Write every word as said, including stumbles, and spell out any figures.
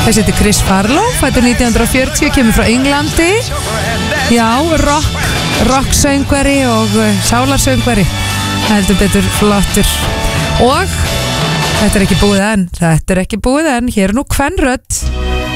Þessi heitir Chris Farlow, fæddur nítján hundruð og fjörutíu, kemur frá Englandi. Já, rock, rocksöngvari og sálarsöngvari. Heldur betur flottur. Og þetta er ekki búið enn, þetta er ekki búið enn. Hér er nú kvenrödd.